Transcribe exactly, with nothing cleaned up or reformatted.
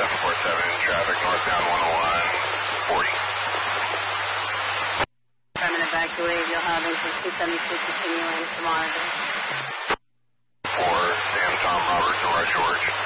seven four seven, traffic northbound one oh one, forty. I'm going to evacuate. You'll have engine two seventy-two continuing to monitor. For Sam, Tom, Robert, Nora, George.